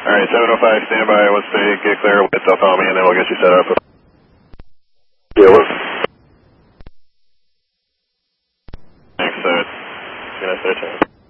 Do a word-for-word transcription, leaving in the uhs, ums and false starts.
All right, seven oh five, stand by. Once they get clear, they'll call me, and then we'll get you set up. Yeah, what? Thanks, uh, it's gonna start time.